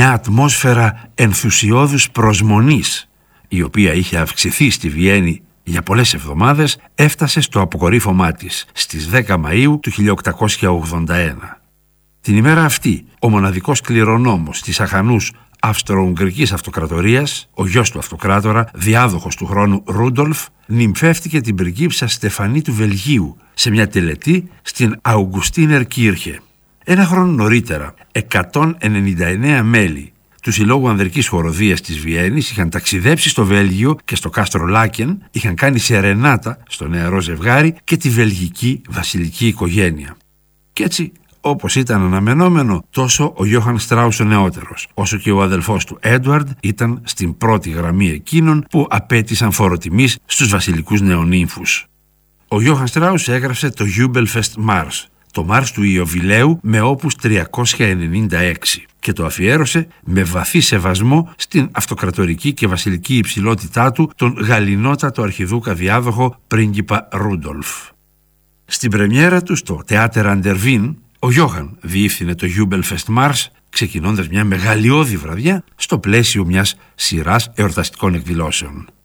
μια ατμόσφαιρα ενθουσιώδους προσμονής, η οποία είχε αυξηθεί στη Βιέννη για πολλές εβδομάδες, έφτασε στο αποκορύφωμά της στις 10 Μαΐου του 1881. Την ημέρα αυτή, ο μοναδικός κληρονόμος της αχανούς Αυστρο-Ουγγρικής Αυτοκρατορίας, ο γιος του αυτοκράτορα, διάδοχος του χρόνου Ρούντολφ, νυμφεύτηκε την πριγκίψα Στεφανή του Βελγίου σε μια τελετή στην Αουγκουστίνερ Κίρχε. Ένα χρόνο νωρίτερα, 199 μέλη του Συλλόγου Ανδρικής Χοροδίας της Βιέννης είχαν ταξιδέψει στο Βέλγιο και στο κάστρο Λάκεν, είχαν κάνει σερενάτα στο νεαρό ζευγάρι και τη βελγική βασιλική οικογένεια. Κι έτσι, όπως ήταν αναμενόμενο, τόσο ο Γιώχαν Στράους ο νεότερος, όσο και ο αδελφός του Έντουαρντ ήταν στην πρώτη γραμμή εκείνων που απέτησαν φοροτιμής στους βασιλικούς νεονύμφους. Ο Γιώχαν Στράους έγραψε το Jubelfest Mars, το Μάρς του Ιωβιλέου με όπους 396, και το αφιέρωσε με βαθύ σεβασμό στην αυτοκρατορική και βασιλική υψηλότητά του, τον γαλινότατο αρχιδούκα διάδοχο πρίγκιπα Ρούντολφ. Στην πρεμιέρα του στο Theater an der Wien, ο Γιώχαν διεύθυνε το Jubelfest Mars, ξεκινώντας μια μεγαλειώδη βραδιά στο πλαίσιο μιας σειράς εορταστικών εκδηλώσεων.